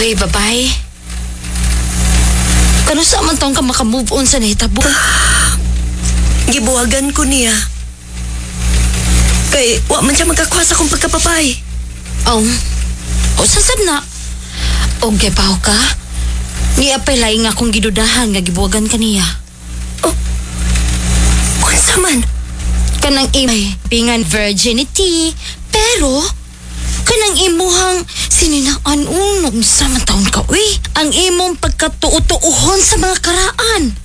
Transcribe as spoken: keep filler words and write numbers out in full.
Uy, babay. Kano sa man taong ka makamove on sa nahitabo? Gibuwagan ko niya. Kay, wa man siya magkakuha sa akong pagkapapay. Oh, o sasab na. O gepaw ka? Ni-apply nga akong gidudahan nga gibuwagan ka niya. Oh, kunsa man? Kanang imay, pingan virginity. Pero, kanang imuhang sininaan unong sa man taon ka, uy. Ang imong pagkatuo-tuuhon sa mga karaan.